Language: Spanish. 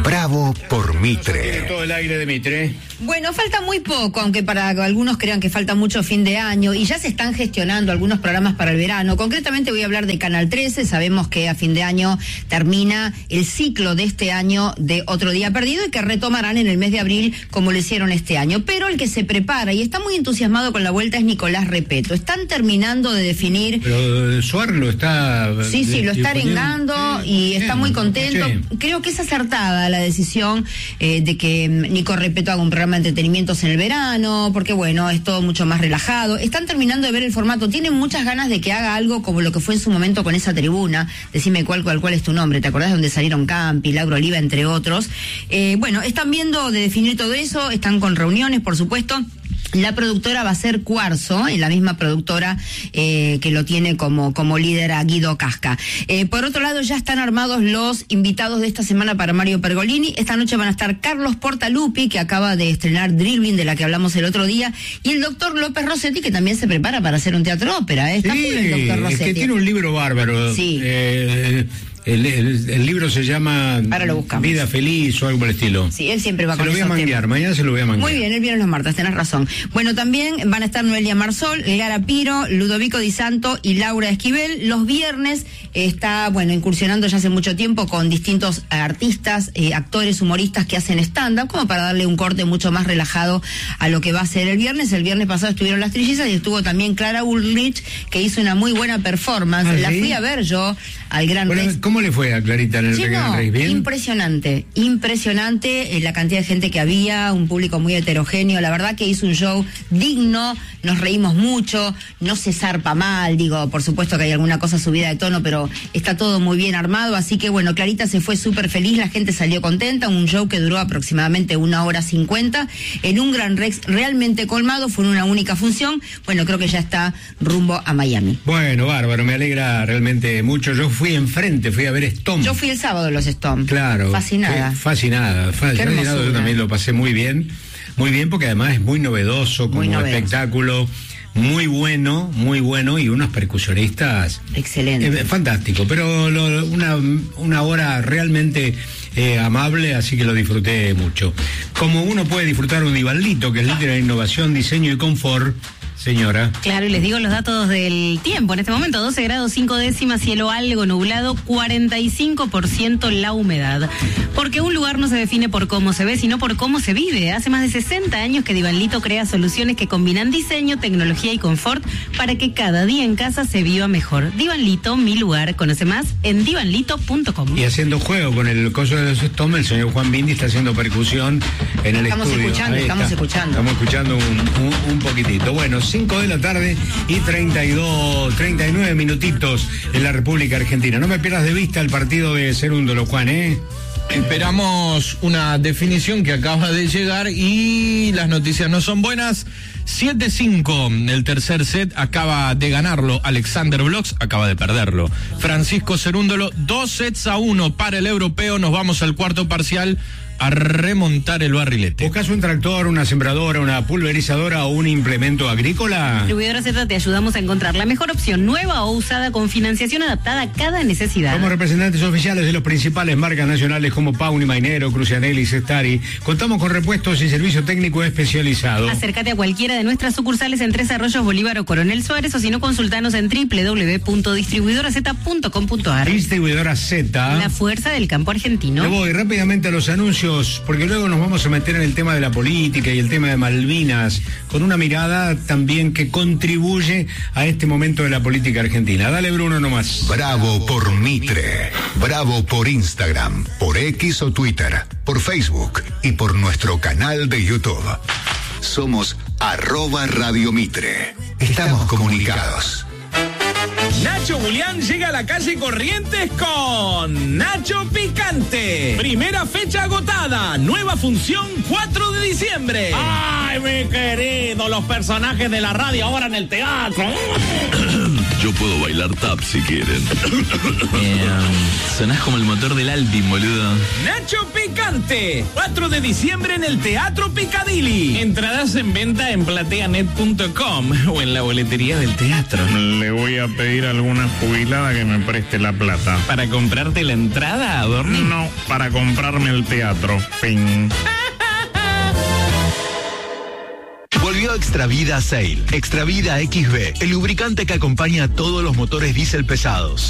Bravo por Mitre. Todo el aire de Mitre. Bueno, falta muy poco, aunque para algunos crean que falta mucho fin de año, y ya se están gestionando algunos programas para el verano. Concretamente voy a hablar de Canal 13. Sabemos que a fin de año termina el ciclo de este año de Otro Día Perdido y que retomarán en el mes de abril como lo hicieron este año. Pero el que se prepara y está muy entusiasmado con la vuelta es Nicolás Repeto. Están terminando de definir... Pero Suar lo está... Sí, lo está arengando y está muy contento. Creo que es acertada la decisión de que Nico Repeto haga un programa de entretenimientos en el verano, porque bueno, es todo mucho más relajado. Están terminando de ver el formato, tienen muchas ganas de que haga algo como lo que fue en su momento con esa tribuna. Decime cuál es tu nombre, ¿te acordás de donde salieron Campi, Laura Oliva, entre otros? Bueno, están viendo de definir todo eso, están con reuniones, por supuesto. La productora va a ser Cuarzo, la misma productora que lo tiene como líder a Guido Casca. Por otro lado, ya están armados los invitados de esta semana para Mario Pergolini. Esta noche van a estar Carlos Portalupi, que acaba de estrenar Dribbling, de la que hablamos el otro día, y el doctor López Rossetti, que también se prepara para hacer un teatro ópera. Está full el doctor Rossetti. Es que tiene un libro bárbaro. Sí. El libro se llama Vida Feliz o algo por el estilo. Sí, él siempre va con eso. Se lo voy a manguear, mañana se lo voy a manguear. Muy bien, el viernes los martes, tenés razón. Bueno, también van a estar Noelia Marsol, Lara Piro, Ludovico Di Santo y Laura Esquivel. Los viernes está, incursionando ya hace mucho tiempo con distintos artistas, actores, humoristas que hacen stand-up, como para darle un corte mucho más relajado a lo que va a ser el viernes. El viernes pasado estuvieron las Trillizas y estuvo también Clara Ulrich, que hizo una muy buena performance. ¿Ah, la sí? fui a ver yo al Gran Rex. ¿Cómo le fue a Clarita en el Gran Rex? ¿Bien? Impresionante la cantidad de gente que había, un público muy heterogéneo. La verdad que hizo un show digno, nos reímos mucho, no se zarpa mal, por supuesto que hay alguna cosa subida de tono, pero está todo muy bien armado, así que Clarita se fue súper feliz, la gente salió contenta, un show que duró aproximadamente 1:50, en un Gran Rex realmente colmado, fue una única función. Creo que ya está rumbo a Miami. Bueno, bárbaro, me alegra realmente mucho. Yo fui a ver Stomp. Yo fui el sábado a los Stomp. Claro. Fascinada. Yo también lo pasé muy bien, porque además es muy novedoso, como espectáculo, muy bueno, y unos percusionistas excelente, fantástico, pero una hora realmente amable, así que lo disfruté mucho. Como uno puede disfrutar un Ivaldito, que es líder en innovación, diseño y confort. Señora. Claro, y les digo los datos del tiempo. En este momento, 12 grados 5 décimas, cielo algo nublado, 45% la humedad. Porque un lugar no se define por cómo se ve, sino por cómo se vive. Hace más de 60 años que Divanlito crea soluciones que combinan diseño, tecnología y confort para que cada día en casa se viva mejor. Divanlito, mi lugar. Conoce más en divanlito.com. Y haciendo juego con el coso de los Stomp, el señor Juan Bindi está haciendo percusión en el estudio. Estamos escuchando un poquitito. Bueno, 5 de la tarde y 39 minutitos en la República Argentina. No me pierdas de vista el partido de Cerúndolo, Juan, Esperamos una definición que acaba de llegar y las noticias no son buenas. 7-5, el tercer set acaba de ganarlo Alexander Blox, acaba de perderlo Francisco Cerúndolo, 2-1 para el europeo. Nos vamos al cuarto parcial a remontar el barrilete. ¿Buscas un tractor, una sembradora, una pulverizadora o un implemento agrícola? Distribuidora Z te ayudamos a encontrar la mejor opción, nueva o usada, con financiación adaptada a cada necesidad. Como representantes oficiales de los principales marcas nacionales como Pauni, Mainero, Crucianelli y Cestari, contamos con repuestos y servicio técnico especializado. Acércate a cualquiera de nuestras sucursales en Tres Arroyos, Bolívar o Coronel Suárez, o si no, consultanos en www.distribuidoraz.com.ar. Distribuidora Z, la fuerza del campo argentino. Me voy rápidamente a los anuncios, porque luego nos vamos a meter en el tema de la política y el tema de Malvinas, con una mirada también que contribuye a este momento de la política argentina. Dale, Bruno, nomás. Bravo por Mitre. Bravo por Instagram, por X o Twitter, por Facebook y por nuestro canal de YouTube. Somos @Radio Mitre. Estamos comunicados. Nacho Julián llega a la calle Corrientes con Nacho Picante. Primera fecha agotada. Nueva función 4 de diciembre. ¡Ay, mi querido! Los personajes de la radio ahora en el teatro. Yo puedo bailar tap si quieren. Sonás como el motor del Alpine, boludo. Nacho Picante, 4 de diciembre en el Teatro Picadilly. Entradas en venta en plateanet.com o en la boletería del teatro. Le voy a pedir a alguna jubilada que me preste la plata. ¿Para comprarte la entrada, Adorni? No, para comprarme el teatro. Fin. Volvió Extravida Sail. Extravida XB, el lubricante que acompaña a todos los motores diésel pesados.